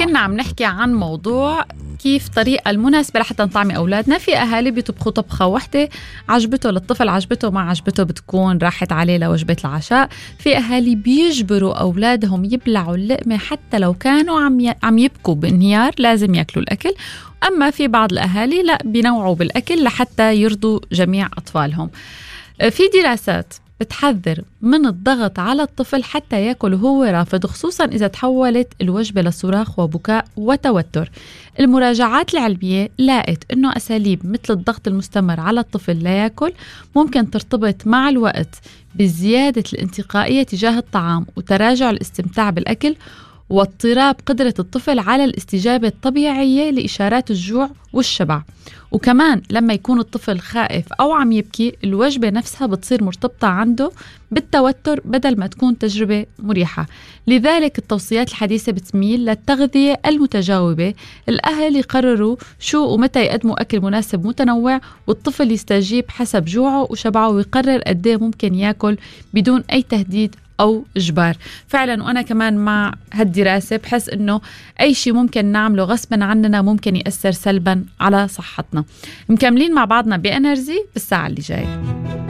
كنا عم نحكي عن موضوع كيف طريقة المناسبة لحتى نطعمي أولادنا. في أهالي بيطبخوا طبخة واحدة عجبته للطفل، عجبته ما عجبته بتكون راحت عليه لوجبة العشاء. في أهالي بيجبروا أولادهم يبلعوا اللقمة حتى لو كانوا عم يبكوا بانهيار، لازم يأكلوا الأكل. أما في بعض الأهالي لا، بينوعوا بالأكل لحتى يرضوا جميع أطفالهم. في دراسات بتحذر من الضغط على الطفل حتى يأكل وهو رافض، خصوصا إذا تحولت الوجبة لصراخ وبكاء وتوتر. المراجعات العلمية لاقت أنه أساليب مثل الضغط المستمر على الطفل لا يأكل ممكن ترتبط مع الوقت بزيادة الانتقائية تجاه الطعام وتراجع الاستمتاع بالأكل واضطراب قدرة الطفل على الاستجابة الطبيعية لإشارات الجوع والشبع. وكمان لما يكون الطفل خائف أو عم يبكي، الوجبة نفسها بتصير مرتبطة عنده بالتوتر بدل ما تكون تجربة مريحة. لذلك التوصيات الحديثة بتميل للتغذية المتجاوبة. الأهل يقرروا شو ومتى يقدموا أكل مناسب متنوع، والطفل يستجيب حسب جوعه وشبعه ويقرر قد ايه ممكن يأكل بدون أي تهديد أو إجبار. فعلا وأنا كمان مع هالدراسة، بحس إنه أي شيء ممكن نعمله غصبا عننا ممكن يأثر سلبا على صحتنا. مكملين مع بعضنا بإنرجي بالساعة اللي جاية.